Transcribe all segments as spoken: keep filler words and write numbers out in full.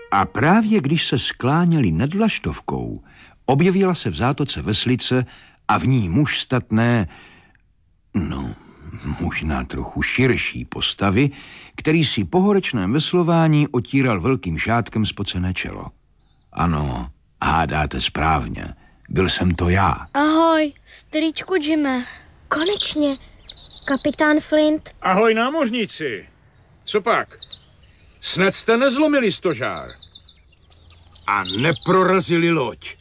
A právě když se skláněli nad vlaštovkou, objevila se v zátoce veslice a v ní muž statné, no, možná trochu širší postavy, který si po horečném veslování otíral velkým šátkem spocené čelo. Ano, hádáte správně, byl jsem to já. Ahoj, strýčku Jime. Konečně, kapitán Flint. Ahoj, námořníci. Co pak? Snad jste nezlomili stožár a neprorazili loď.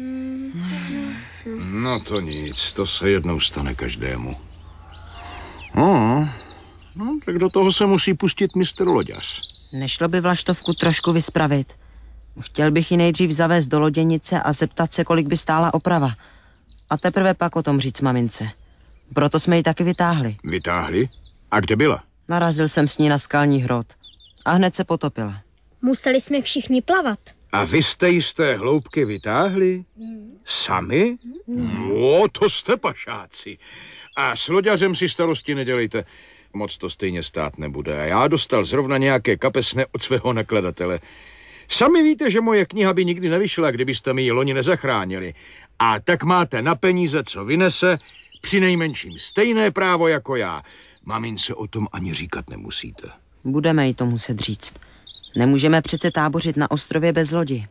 No to nic, to se jednou stane každému. No, no tak do toho se musí pustit mistr Loďař. Nešlo by vlaštovku trošku vyspravit? Chtěl bych ji nejdřív zavést do loděnice a zeptat se, kolik by stála oprava. A teprve pak o tom říct mamince. Proto jsme ji taky vytáhli. Vytáhli? A kde byla? Narazil jsem s ní na skalní hrot. A hned se potopila. Museli jsme všichni plavat. A vy jste ji z té hloubky vytáhli? Sami? No, to jste pašáci. A s loďařem si starosti nedělejte. Moc to stejně stát nebude. A já dostal zrovna nějaké kapesné od svého nakladatele. Sami víte, že moje kniha by nikdy nevyšla, kdybyste mi ji loni nezachránili. A tak máte na peníze, co vynese, přinejmenším stejné právo jako já. Mamince o tom ani říkat nemusíte. Budeme jí to muset říct. Nemůžeme přece tábořit na ostrově bez lodi.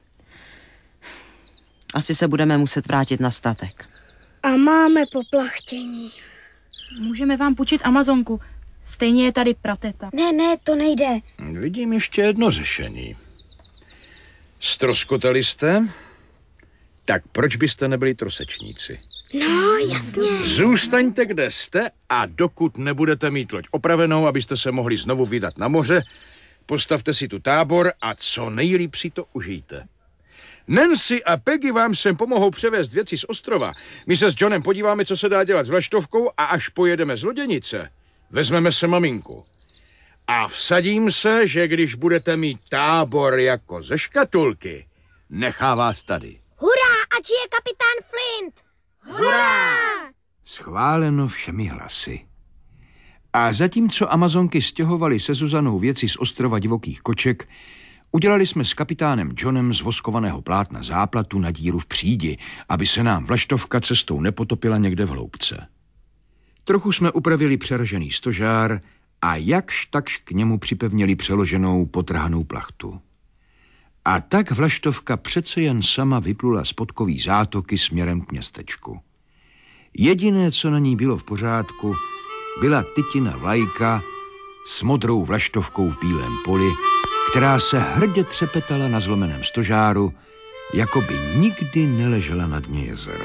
Asi se budeme muset vrátit na statek. A máme poplachtění. Můžeme vám půjčit Amazonku. Stejně je tady prateta. Ne, ne, to nejde. Vidím ještě jedno řešení. Ztroskotali jste? Tak proč byste nebyli trosečníci? No, jasně. Zůstaňte, kde jste a dokud nebudete mít loď opravenou, abyste se mohli znovu vydat na moře, postavte si tu tábor a co nejlíp si to užijte. Nancy a Peggy vám sem pomohou převést věci z ostrova. My se s Johnem podíváme, co se dá dělat s vlaštovkou a až pojedeme z loděnice, vezmeme se maminku. A vsadím se, že když budete mít tábor jako ze škatulky, nechá vás tady. Hurá, ač je kapitán Flint! Hurá! Schváleno všemi hlasy. A zatímco Amazonky stěhovaly se Zuzanou věci z ostrova divokých koček, udělali jsme s kapitánem Johnem z voskovaného plátna záplatu na díru v přídi, aby se nám vlaštovka cestou nepotopila někde v hloubce. Trochu jsme upravili přeražený stožár a jakž takž k němu připevnili přeloženou potrhanou plachtu. A tak vlaštovka přece jen sama vyplula z podkový zátoky směrem k městečku. Jediné, co na ní bylo v pořádku, byla tytina vlajka s modrou vlaštovkou v bílém poli, která se hrdě třepetala na zlomeném stožáru, jako by nikdy neležela na dně jezera.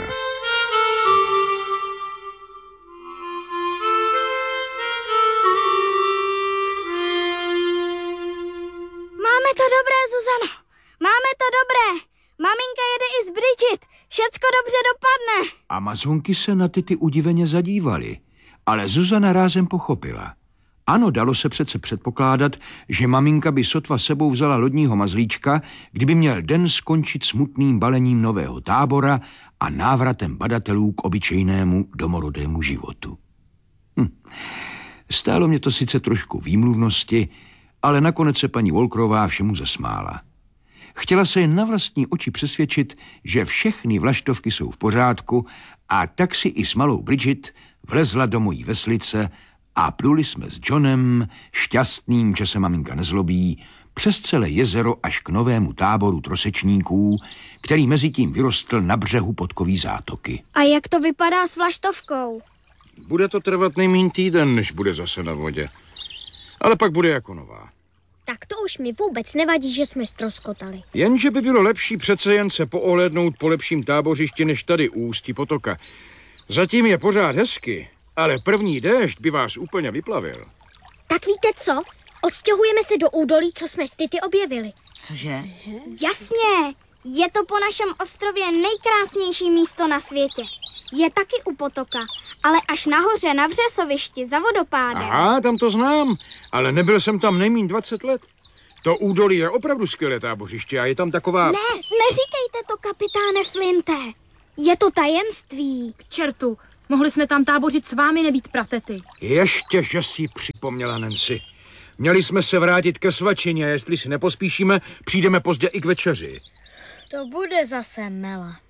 Máme to dobré, Zuzano. Máme to dobré. Maminka jede i z Bridget. Všecko dobře dopadne. Amazonky se na Tity udiveně zadívaly, ale Zuzana rázem pochopila. Ano, dalo se přece předpokládat, že maminka by sotva sebou vzala lodního mazlíčka, kdyby měl den skončit smutným balením nového tábora a návratem badatelů k obyčejnému domorodému životu. Hm. Stálo mě to sice trošku výmluvnosti, ale nakonec se paní Walkerová všemu zasmála. Chtěla se jen na vlastní oči přesvědčit, že všechny vlaštovky jsou v pořádku, a tak si i s malou Bridget vlezla do mojí veslice a pluli jsme s Johnem, šťastným, že se maminka nezlobí, přes celé jezero až k novému táboru trosečníků, který mezi tím vyrostl na břehu podkový zátoky. A jak to vypadá s vlaštovkou? Bude to trvat nejméně týden, než bude zase na vodě. Ale pak bude jako nová. Tak to už mi vůbec nevadí, že jsme ztroskotali. Jenže by bylo lepší přece jen se poohlédnout po lepším tábořišti, než tady u ústí potoka. Zatím je pořád hezky, ale první déšť by vás úplně vyplavil. Tak víte co? Odstěhujeme se do údolí, co jsme s Tity objevili. Cože? Jasně, je to po našem ostrově nejkrásnější místo na světě. Je taky u potoka, ale až nahoře na vřesovišti za vodopádem. Aha, tam to znám, ale nebyl jsem tam nejmíň dvacet let. To údolí je opravdu skvělé tábořiště a je tam taková... Ne, neříkejte to, kapitáne Flinte. Je to tajemství. K čertu, mohli jsme tam tábořit s vámi, nebýt pratety. Ještě, že si připomněla, Nancy. Měli jsme se vrátit ke svačině, jestli si nepospíšíme, přijdeme pozdě i k večeři. To bude zase mela.